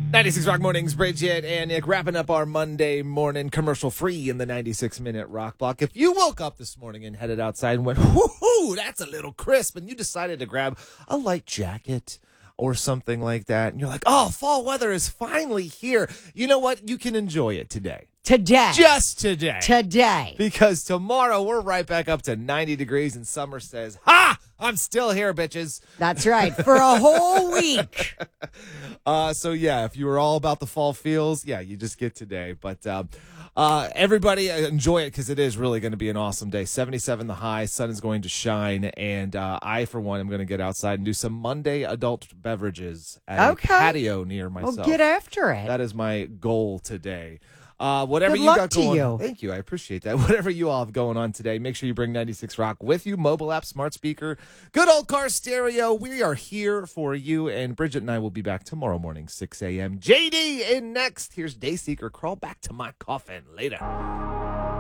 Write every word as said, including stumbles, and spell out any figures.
ninety-six Rock Mornings, Bridget and Nick wrapping up our Monday morning commercial free in the ninety-six minute rock block. If you woke up this morning and headed outside and went, whoo, that's a little crisp, and you decided to grab a light jacket or something like that, and you're like, oh, fall weather is finally here. You know what? You can enjoy it today. Today. Just today. Today. Because tomorrow we're right back up to ninety degrees and summer says, ha! I'm still here, bitches. That's right. For a whole week. uh, so, yeah, if you were all about the fall feels, yeah, you just get today. But um, uh, everybody enjoy it because it is really going to be an awesome day. seventy-seven the high. Sun is going to shine. And uh, I, for one, am going to get outside and do some Monday adult beverages at Okay. a patio near myself. Well, get after it. That is my goal today. Uh, whatever Good you luck got to going you. Thank you. I appreciate that. Whatever you all have going on today, make sure you bring ninety-six Rock with you. Mobile app, smart speaker, good old car stereo. We are here for you. And Bridget and I will be back tomorrow morning, six a.m. J D in next. Here's Dayseeker. Crawl back to my coffin later.